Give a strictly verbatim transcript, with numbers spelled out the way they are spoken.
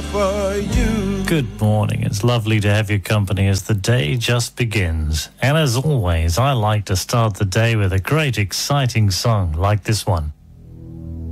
for you. Good morning. It's lovely to have your company as the day just begins. And as always, I like to start the day with a great exciting song like this one.